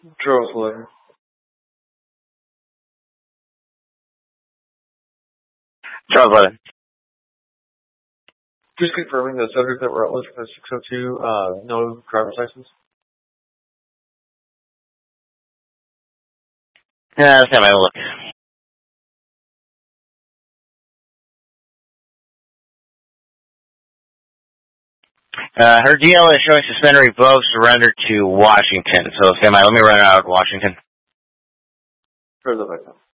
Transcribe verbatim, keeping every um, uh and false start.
Translator. Translator. Just confirming the subject that we're listing as six oh two, uh, no driver's license. Yeah, let's have a look. Uh, her D L is showing suspended revoked, surrendered to Washington. So, stand by, let me run it out of Washington. For the victim.